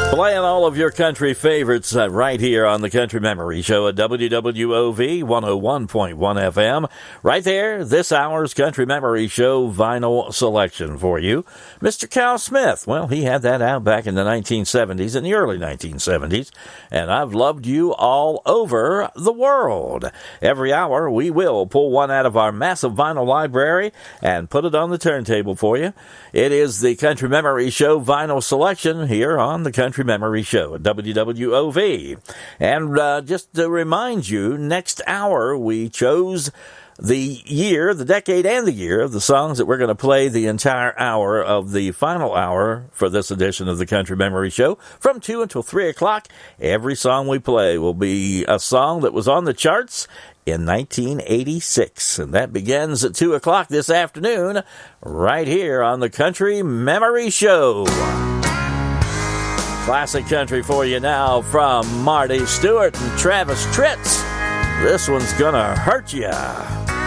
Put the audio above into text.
Playing all of your country favorites right here on the Country Memory Show at WWOV 101.1 FM. Right there, this hour's Country Memory Show vinyl selection for you. Mr. Cal Smith, well, he had that out back in the 1970s, in the early 1970s, and I've loved you all over the world. Every hour, we will pull one out of our massive vinyl library and put it on the turntable for you. It is the Country Memory Show vinyl selection here on the Country Memory Show at WWOV. And just to remind you, next hour we chose the year, the decade and the year of the songs that we're going to play the entire hour of the final hour for this edition of the Country Memory Show. From 2 until 3 o'clock, every song we play will be a song that was on the charts in 1986. And that begins at 2 o'clock this afternoon, right here on the Country Memory Show. Classic country for you now from Marty Stewart and Travis Tritt. This one's gonna hurt ya.